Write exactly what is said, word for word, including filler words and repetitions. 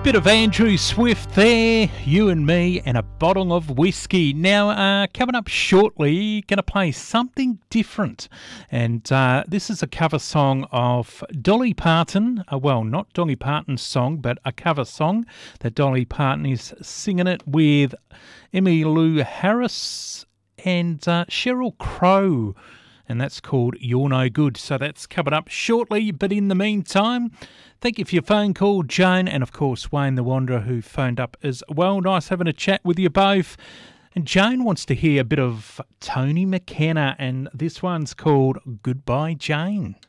Bit of Andrew Swift there, You and Me, and a bottle of whiskey. Now, uh, coming up shortly, going to play something different. And uh, this is a cover song of Dolly Parton. Uh, well, not Dolly Parton's song, but a cover song that Dolly Parton is singing it with Emmylou Harris and uh, Sheryl Crow. And that's called You're No Good. So that's coming up shortly. But in the meantime, thank you for your phone call, Joan, and of course Wayne the Wanderer, who phoned up as well. Nice having a chat with you both. And Joan wants to hear a bit of Tony McKenna, and this one's called Goodbye Jane.